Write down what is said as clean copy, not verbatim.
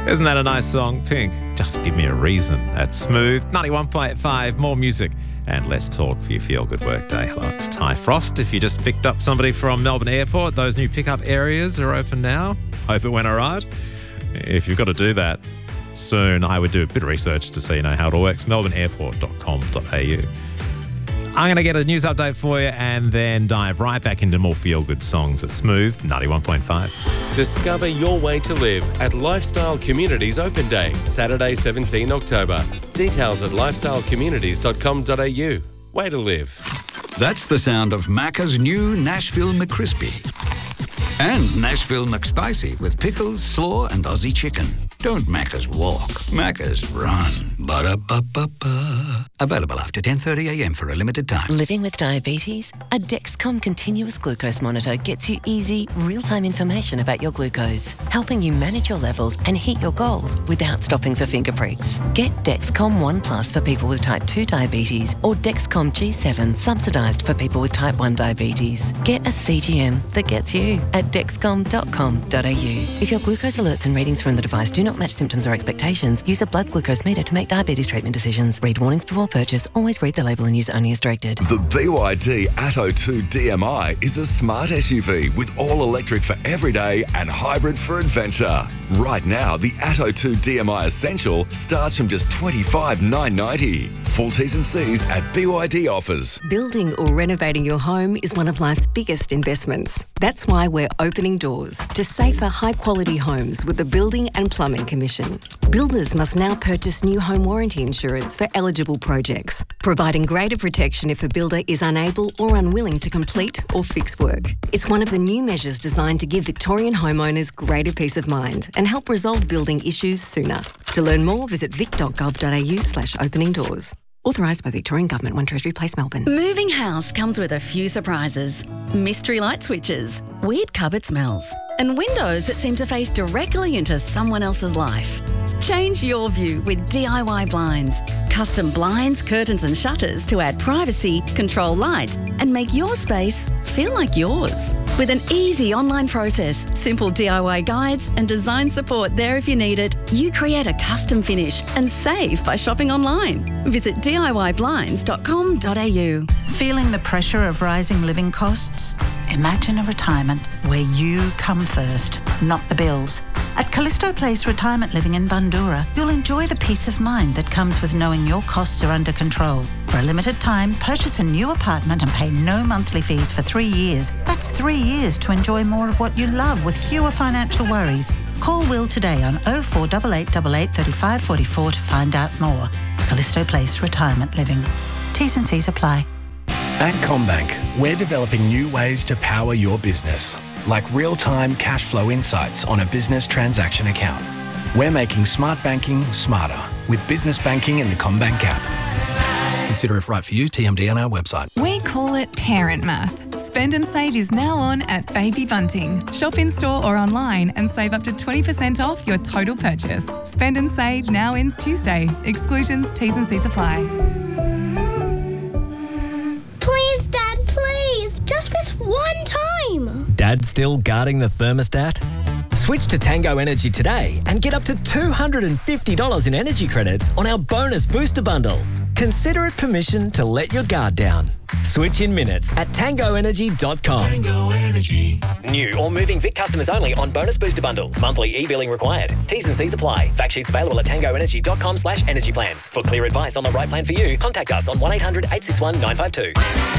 Isn't that a nice song? Pink, Just Give Me a Reason. That's Smooth. 91.5, more music and less talk for your feel-good workday. Hello, it's Ty Frost. If you just picked up somebody from Melbourne Airport, those new pickup areas are open now. Hope it went all right. If you've got to do that soon, I would do a bit of research to see how it all works. melbourneairport.com.au. I'm going to get a news update for you and then dive right back into more feel-good songs at Smooth 91.5. Discover your way to live at Lifestyle Communities Open Day, Saturday 17 October. Details at lifestylecommunities.com.au. Way to live. That's the sound of Macca's new Nashville McCrispy. And Nashville McSpicy with pickles, slaw and Aussie chicken. Don't Macca's walk, Macca's run. Ba-da-ba-ba-ba. Available after 10:30am for a limited time. Living with diabetes? A Dexcom continuous glucose monitor gets you easy, real-time information about your glucose, helping you manage your levels and hit your goals without stopping for finger pricks. Get Dexcom One Plus for people with type 2 diabetes or Dexcom G7 subsidised for people with type 1 diabetes. Get a CGM that gets you at dexcom.com.au. If your glucose alerts and readings from the device do not match symptoms or expectations, use a blood glucose meter to make diabetes treatment decisions. Read warnings before purchase. Always read the label and use only as directed. The BYD Atto 2 DMI is a smart SUV with all-electric for everyday and hybrid for adventure. Right now, the Atto 2 DMI Essential starts from just $25,990. Full T's and C's at BYD offers. Building or renovating your home is one of life's biggest investments. That's why we're opening doors to safer, high-quality homes with the Building and Plumbing Commission. Builders must now purchase new home warranty insurance for eligible projects, providing greater protection if a builder is unable or unwilling to complete or fix work. It's one of the new measures designed to give Victorian homeowners greater peace of mind and help resolve building issues sooner. To learn more, visit vic.gov.au/opening doors. Authorised by the Victorian Government, 1 Treasury Place, Melbourne. Moving house comes with a few surprises. Mystery light switches, weird cupboard smells, and windows that seem to face directly into someone else's life. Change your view with DIY blinds. Custom blinds, curtains and shutters to add privacy, control light and make your space feel like yours. With an easy online process, simple DIY guides and design support there if you need it, you create a custom finish and save by shopping online. Visit DIYblinds.com.au. Feeling the pressure of rising living costs? Imagine a retirement where you come first, not the bills. At Callisto Place Retirement Living in Bundoora, you'll enjoy the peace of mind that comes with knowing your costs are under control. For a limited time, purchase a new apartment and pay no monthly fees for 3 years. That's 3 years to enjoy more of what you love with fewer financial worries. Call Will today on 048888 3544 to find out more. Callisto Place Retirement Living. T's and C's apply. At CommBank, we're developing new ways to power your business, like real-time cash flow insights on a business transaction account. We're making smart banking smarter with business banking in the CommBank app. Consider if right for you, TMD on our website. We call it parent math. Spend and Save is now on at Baby Bunting. Shop in store or online and save up to 20% off your total purchase. Spend and Save now ends Tuesday. Exclusions, T's and C's apply. Please, Dad, please. Just this one time. Dad still guarding the thermostat? Switch to Tango Energy today and get up to $250 in energy credits on our bonus booster bundle. Consider it permission to let your guard down. Switch in minutes at tangoenergy.com. Tango Energy. New or moving Vic customers only on bonus booster bundle. Monthly e-billing required. T's and C's apply. Fact sheets available at tangoenergy.com/energy plans. For clear advice on the right plan for you, contact us on 1800 861 952.